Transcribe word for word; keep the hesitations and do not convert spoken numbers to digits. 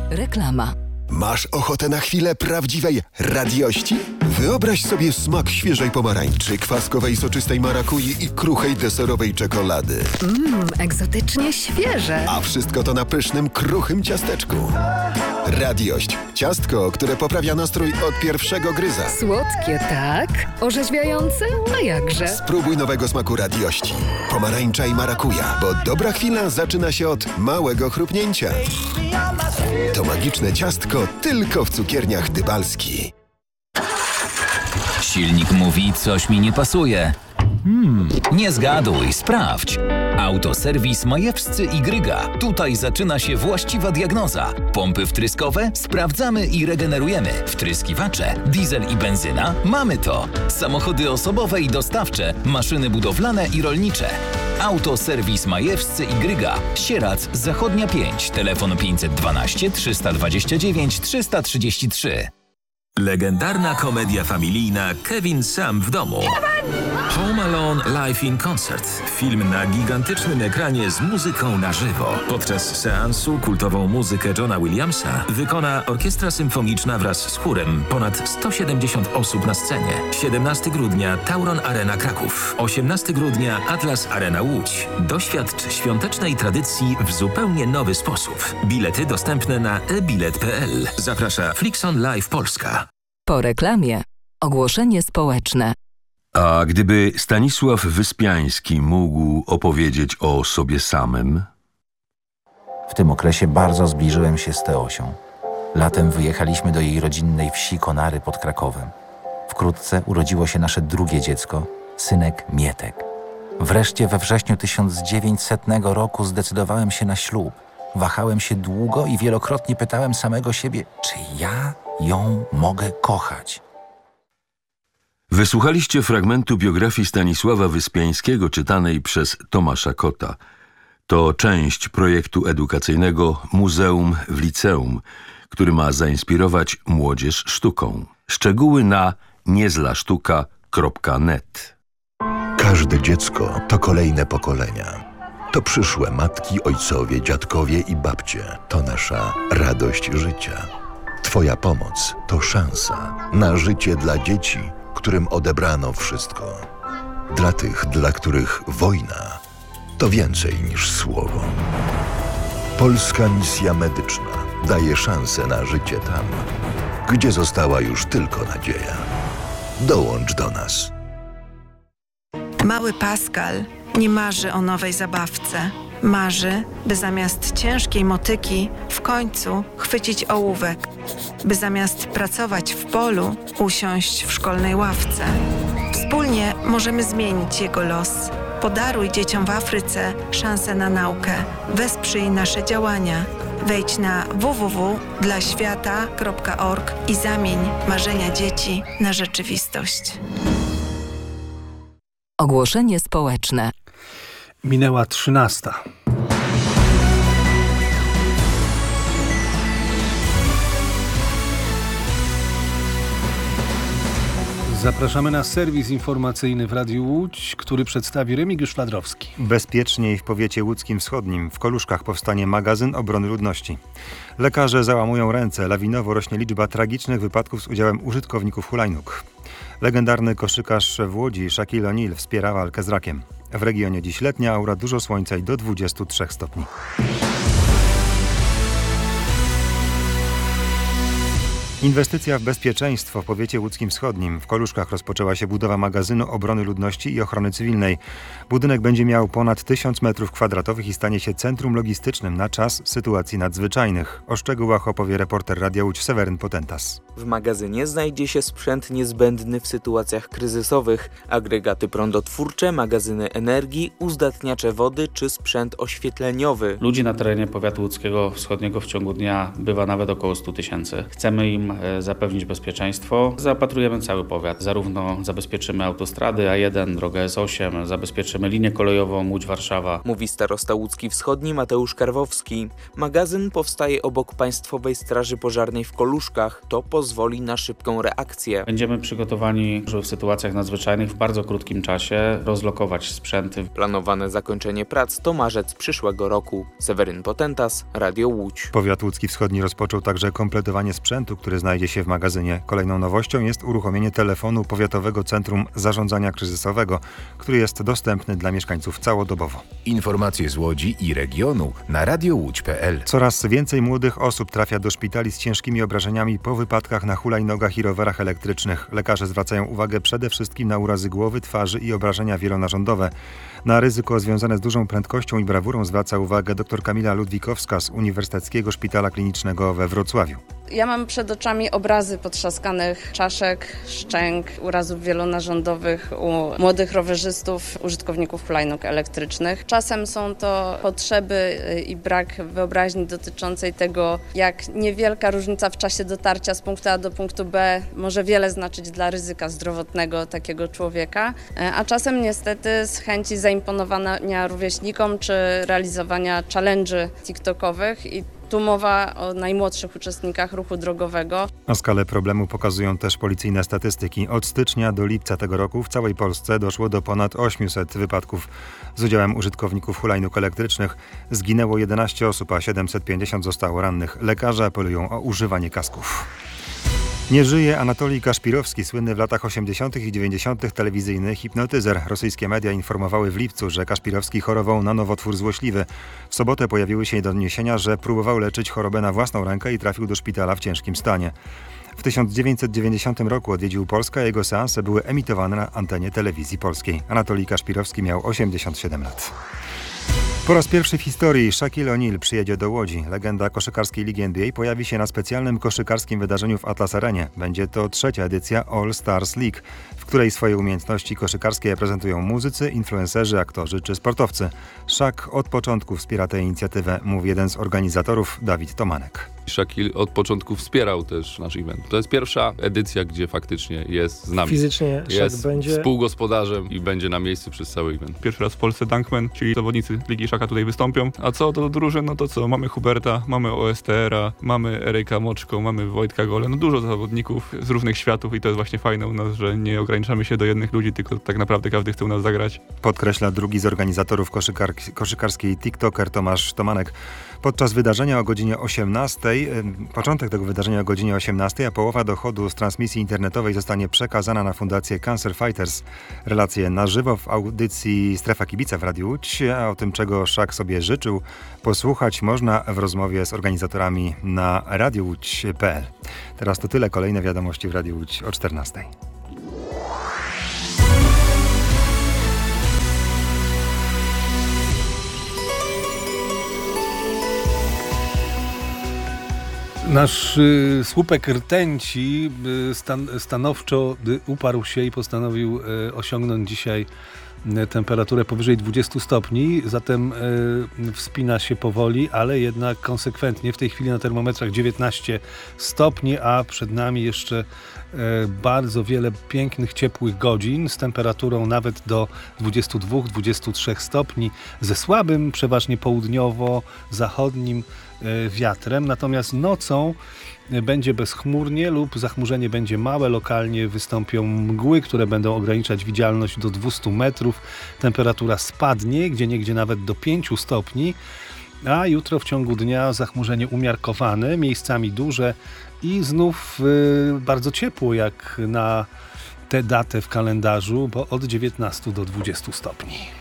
Reklama. Masz ochotę na chwilę prawdziwej radiości? Wyobraź sobie smak świeżej pomarańczy, kwaskowej soczystej marakui i kruchej deserowej czekolady. Mmm, egzotycznie świeże. A wszystko to na pysznym, kruchym ciasteczku. Radiość. Ciastko, które poprawia nastrój od pierwszego gryza. Słodkie, tak? Orzeźwiające? A jakże? Spróbuj nowego smaku radiości. Pomarańcza i marakuja, bo dobra chwila zaczyna się od małego chrupnięcia. To magiczne ciastko tylko w cukierniach Dybalski. Silnik mówi, coś mi nie pasuje. Hmm, nie zgaduj, sprawdź. Autoserwis Majewscy i Gryga. Tutaj zaczyna się właściwa diagnoza. Pompy wtryskowe? Sprawdzamy i regenerujemy. Wtryskiwacze? Diesel i benzyna? Mamy to. Samochody osobowe i dostawcze, maszyny budowlane i rolnicze. Autoserwis Majewscy i Gryga. Sierac, Zachodnia pięć. Telefon pięćset dwanaście trzysta dwadzieścia dziewięć trzysta trzydzieści trzy. Legendarna komedia familijna Kevin sam w domu. Home Alone Live in Concert. Film na gigantycznym ekranie z muzyką na żywo. Podczas seansu kultową muzykę Johna Williamsa wykona Orkiestra Symfoniczna wraz z chórem. Ponad sto siedemdziesiąt osób na scenie. siedemnastego grudnia Tauron Arena Kraków. osiemnastego grudnia Atlas Arena Łódź. Doświadcz świątecznej tradycji w zupełnie nowy sposób. Bilety dostępne na e bilet kropka p l. Zaprasza Flixon Live Polska. Po reklamie. Ogłoszenie społeczne. A gdyby Stanisław Wyspiański mógł opowiedzieć o sobie samym? W tym okresie bardzo zbliżyłem się z Teosią. Latem wyjechaliśmy do jej rodzinnej wsi Konary pod Krakowem. Wkrótce urodziło się nasze drugie dziecko, synek Mietek. Wreszcie we wrześniu tysiąc dziewięćsetnego roku zdecydowałem się na ślub. Wahałem się długo i wielokrotnie pytałem samego siebie, czy ja ją mogę kochać. Wysłuchaliście fragmentu biografii Stanisława Wyspiańskiego czytanej przez Tomasza Kota. To część projektu edukacyjnego Muzeum w Liceum, który ma zainspirować młodzież sztuką. Szczegóły na niezlasztuka kropka net. Każde dziecko to kolejne pokolenia. To przyszłe matki, ojcowie, dziadkowie i babcie. To nasza radość życia. Twoja pomoc to szansa na życie dla dzieci, którym odebrano wszystko. Dla tych, dla których wojna to więcej niż słowo. Polska Misja Medyczna daje szansę na życie tam, gdzie została już tylko nadzieja. Dołącz do nas. Mały Pascal nie marzy o nowej zabawce. Marzy, by zamiast ciężkiej motyki w końcu chwycić ołówek, by zamiast pracować w polu usiąść w szkolnej ławce. Wspólnie możemy zmienić jego los. Podaruj dzieciom w Afryce szansę na naukę. Wesprzyj nasze działania. Wejdź na w w w kropka dla świata kropka org i zamień marzenia dzieci na rzeczywistość. Ogłoszenie społeczne. Minęła trzynasta. Zapraszamy na serwis informacyjny w Radiu Łódź, który przedstawi Remigiusz Fladrowski. Bezpieczniej w powiecie łódzkim wschodnim. W Koluszkach powstanie magazyn obrony ludności. Lekarze załamują ręce. Lawinowo rośnie liczba tragicznych wypadków z udziałem użytkowników hulajnóg. Legendarny koszykarz w Łodzi Shaquille O'Neal wspiera walkę z rakiem. W regionie dziś letnia aura, dużo słońca i do dwudziestu trzech stopni. Inwestycja w bezpieczeństwo w powiecie łódzkim wschodnim. W Koluszkach rozpoczęła się budowa magazynu obrony ludności i ochrony cywilnej. Budynek będzie miał ponad tysiąc metrów kwadratowych i stanie się centrum logistycznym na czas sytuacji nadzwyczajnych. O szczegółach opowie reporter Radia Łódź Seweryn Potentas. W magazynie znajdzie się sprzęt niezbędny w sytuacjach kryzysowych, agregaty prądotwórcze, magazyny energii, uzdatniacze wody czy sprzęt oświetleniowy. Ludzi na terenie powiatu łódzkiego wschodniego w ciągu dnia bywa nawet około stu tysięcy. Chcemy im celem zapewnić bezpieczeństwo zaopatrujemy cały powiat. Zarówno zabezpieczymy autostrady A jeden, drogę S osiem, zabezpieczymy linię kolejową Łódź-Warszawa. Mówi starosta łódzki wschodni Mateusz Karwowski. Magazyn powstaje obok Państwowej Straży Pożarnej w Koluszkach. To pozwoli na szybką reakcję. Będziemy przygotowani, żeby w sytuacjach nadzwyczajnych w bardzo krótkim czasie rozlokować sprzęty. Planowane zakończenie prac to marzec przyszłego roku. Seweryn Potentas, Radio Łódź. Powiat łódzki wschodni rozpoczął także kompletowanie sprzętu, który znajdzie się w magazynie. Kolejną nowością jest uruchomienie telefonu Powiatowego Centrum Zarządzania Kryzysowego, który jest dostępny dla mieszkańców całodobowo. Informacje z Łodzi i regionu na radio łódź kropka p l. Coraz więcej młodych osób trafia do szpitali z ciężkimi obrażeniami po wypadkach na hulajnogach i rowerach elektrycznych. Lekarze zwracają uwagę przede wszystkim na urazy głowy, twarzy i obrażenia wielonarządowe. Na ryzyko związane z dużą prędkością i brawurą zwraca uwagę dr Kamila Ludwikowska z Uniwersyteckiego Szpitala Klinicznego we Wrocławiu. Ja mam przed oczami obrazy potrzaskanych czaszek, szczęk, urazów wielonarządowych u młodych rowerzystów, użytkowników hulajnóg elektrycznych. Czasem są to potrzeby i brak wyobraźni dotyczącej tego, jak niewielka różnica w czasie dotarcia z punktu A do punktu B może wiele znaczyć dla ryzyka zdrowotnego takiego człowieka, a czasem niestety z chęci zaimponowania rówieśnikom czy realizowania challenge'y tiktokowych i tu mowa o najmłodszych uczestnikach ruchu drogowego. O skalę problemu pokazują też policyjne statystyki. Od stycznia do lipca tego roku w całej Polsce doszło do ponad osiemset wypadków z udziałem użytkowników hulajnóg elektrycznych. Zginęło jedenaście osób, a siedemset pięćdziesiąt zostało rannych. Lekarze apelują o używanie kasków. Nie żyje Anatolij Kaszpirowski, słynny w latach osiemdziesiątych i dziewięćdziesiątych telewizyjny hipnotyzer. Rosyjskie media informowały w lipcu, że Kaszpirowski chorował na nowotwór złośliwy. W sobotę pojawiły się doniesienia, że próbował leczyć chorobę na własną rękę i trafił do szpitala w ciężkim stanie. W tysiąc dziewięćset dziewięćdziesiątym roku odwiedził Polskę, a jego seanse były emitowane na antenie telewizji polskiej. Anatolij Kaszpirowski miał osiemdziesiąt siedem lat. Po raz pierwszy w historii Shaquille O'Neal przyjedzie do Łodzi. Legenda koszykarskiej ligi N B A pojawi się na specjalnym koszykarskim wydarzeniu w Atlas Arenie. Będzie to trzecia edycja All Stars League, w której swoje umiejętności koszykarskie prezentują muzycy, influencerzy, aktorzy czy sportowcy. Shaq od początku wspiera tę inicjatywę, mówi jeden z organizatorów, Dawid Tomanek. Shaquille od początku wspierał też nasz event. To jest pierwsza edycja, gdzie faktycznie jest z nami. Fizycznie jest będzie współgospodarzem i będzie na miejscu przez cały event. Pierwszy raz w Polsce Dunkman, czyli zawodnicy Ligi Shaq'a tutaj wystąpią. A co do drużyn, no to co? Mamy Huberta, mamy O S T R-a, mamy Erejka Moczko, mamy Wojtka Gole. No dużo zawodników z różnych światów i to jest właśnie fajne u nas, że nie ograniczamy się do jednych ludzi, tylko tak naprawdę każdy chce u nas zagrać. Podkreśla drugi z organizatorów koszykar- koszykarskiej TikToker Tomasz Tomanek. Podczas wydarzenia o godzinie osiemnastej, początek tego wydarzenia o godzinie osiemnastej, a połowa dochodu z transmisji internetowej zostanie przekazana na fundację Cancer Fighters. Relacje na żywo w audycji Strefa Kibica w Radiu Łódź, a o tym, czego Shaq sobie życzył, posłuchać można w rozmowie z organizatorami na radio łódź kropka p l. Teraz to tyle, kolejne wiadomości w Radiu Łódź o czternastej. Nasz y, słupek rtęci y, stan, stanowczo y, uparł się i postanowił y, osiągnąć dzisiaj y, temperaturę powyżej dwudziestu stopni, zatem y, wspina się powoli, ale jednak konsekwentnie. W tej chwili na termometrach dziewiętnaście stopni, a przed nami jeszcze y, bardzo wiele pięknych, ciepłych godzin z temperaturą nawet do dwudziestu dwóch do dwudziestu trzech stopni, ze słabym, przeważnie południowo-zachodnim wiatrem, natomiast nocą będzie bezchmurnie lub zachmurzenie będzie małe, lokalnie wystąpią mgły, które będą ograniczać widzialność do dwustu metrów, temperatura spadnie, gdzieniegdzie nawet do pięciu stopni, a jutro w ciągu dnia zachmurzenie umiarkowane, miejscami duże i znów yy, bardzo ciepło jak na tę datę w kalendarzu, bo od dziewiętnastu do dwudziestu stopni.